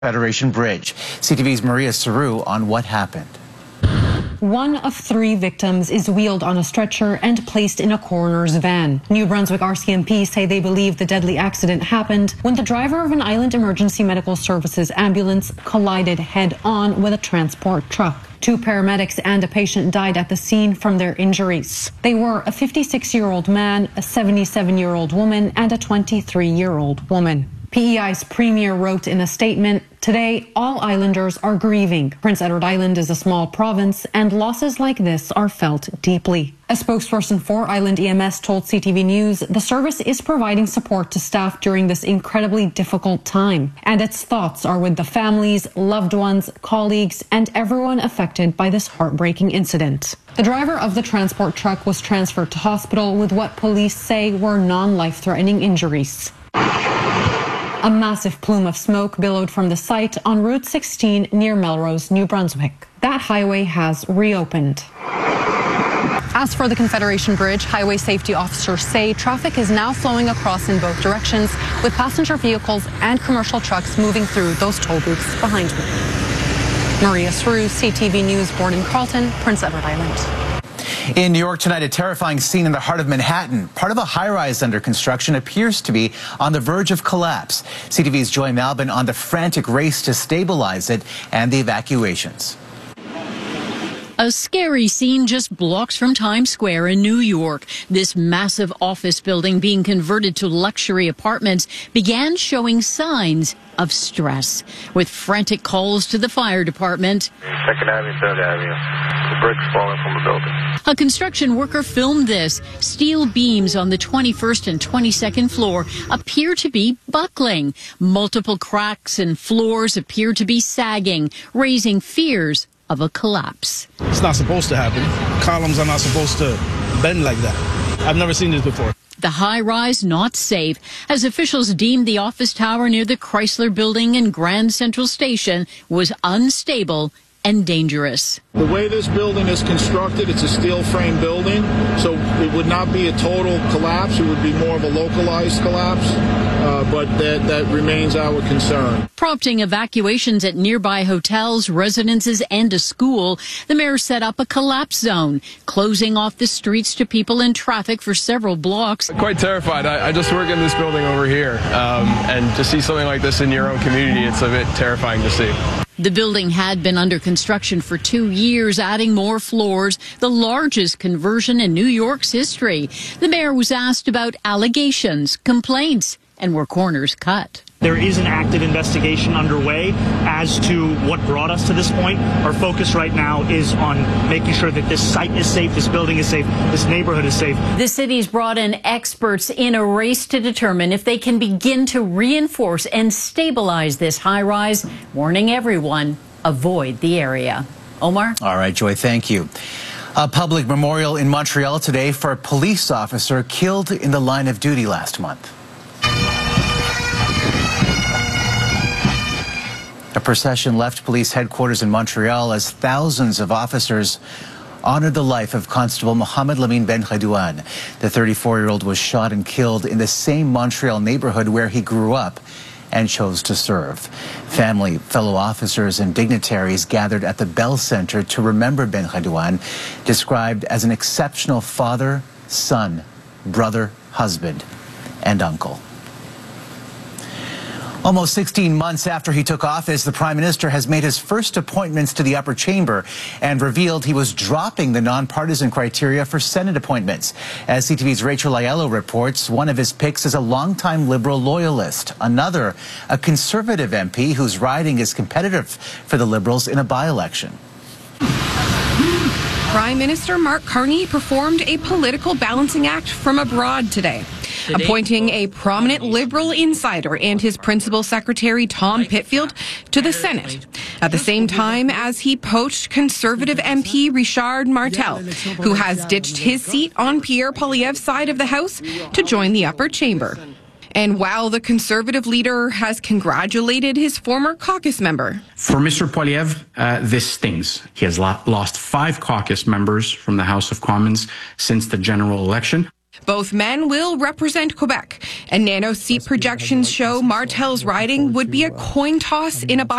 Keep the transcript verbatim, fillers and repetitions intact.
Federation Bridge. C T V's Maria Saru on what happened. One of three victims is wheeled on a stretcher and placed in a coroner's van. New Brunswick R C M P say they believe the deadly accident happened when the driver of an Island Emergency Medical Services ambulance collided head-on with a transport truck. Two paramedics and a patient died at the scene from their injuries. They were a fifty-six-year-old man, a seventy-seven-year-old woman, and a twenty-three-year-old woman. P E I's premier wrote in a statement, "Today, all islanders are grieving. Prince Edward Island is a small province, and losses like this are felt deeply." A spokesperson for Island E M S told C T V News the service is providing support to staff during this incredibly difficult time, and its thoughts are with the families, loved ones, colleagues, and everyone affected by this heartbreaking incident. The driver of the transport truck was transferred to hospital with what police say were non-life-threatening injuries. A massive plume of smoke billowed from the site on Route sixteen near Melrose, New Brunswick. That highway has reopened. As for the Confederation Bridge, highway safety officers say traffic is now flowing across in both directions, with passenger vehicles and commercial trucks moving through those toll booths behind me. Maria Saru, C T V News, born in Carlton, Prince Edward Island. In New York tonight, a terrifying scene in the heart of Manhattan. Part of a high-rise under construction appears to be on the verge of collapse. C T V's Joy Malbin on the frantic race to stabilize it and the evacuations. A scary scene just blocks from Times Square in New York. This massive office building being converted to luxury apartments began showing signs of stress, with frantic calls to the fire department. Second Avenue, Third Avenue. The bricks falling from the building. A construction worker filmed this. Steel beams on the twenty-first and twenty-second floor appear to be buckling. Multiple cracks and floors appear to be sagging, raising fears of a collapse. It's not supposed to happen. Columns are not supposed to bend like that. I've never seen this before. The high-rise not safe, as officials deemed the office tower near the Chrysler Building and Grand Central Station was unstable and dangerous. The way this building is constructed, it's a steel frame building, so it would not be a total collapse. It would be more of a localized collapse, uh, but that, that remains our concern. Prompting evacuations at nearby hotels, residences, and a school, the mayor set up a collapse zone, closing off the streets to people and traffic for several blocks. Quite terrified. I, I just work in this building over here, um, and to see something like this in your own community, it's a bit terrifying to see. The building had been under construction for two years, adding more floors, the largest conversion in New York's history. The mayor was asked about allegations, complaints, and were corners cut. There is an active investigation underway as to what brought us to this point. Our focus right now is on making sure that this site is safe, this building is safe, this neighborhood is safe. The city's brought in experts in a race to determine if they can begin to reinforce and stabilize this high-rise, warning everyone, avoid the area. Omar? All right, Joy, thank you. A public memorial in Montreal today for a police officer killed in the line of duty last month. A procession left police headquarters in Montreal as thousands of officers honored the life of Constable Mohamed Lamine Benkhadouane. The thirty-four-year-old was shot and killed in the same Montreal neighborhood where he grew up and chose to serve. Family, fellow officers, and dignitaries gathered at the Bell Center to remember Benkhadouane, described as an exceptional father, son, brother, husband, and uncle. Almost sixteen months after he took office, the Prime Minister has made his first appointments to the upper chamber and revealed he was dropping the nonpartisan criteria for Senate appointments. As C T V's Rachel Aiello reports, one of his picks is a longtime Liberal loyalist. Another, a Conservative M P whose riding is competitive for the Liberals in a by-election. Prime Minister Mark Carney performed a political balancing act from abroad today, appointing a prominent Liberal insider and his principal secretary, Tom Pitfield, to the Senate, at the same time as he poached Conservative M P Richard Martel, who has ditched his seat on Pierre Poilievre's side of the House to join the upper chamber. And while the Conservative leader has congratulated his former caucus member. For Mister Poilievre, uh, this stings. He has lo- lost five caucus members from the House of Commons since the general election. Both men will represent Quebec. And Nano seat projections show Martel's riding would be a coin toss in a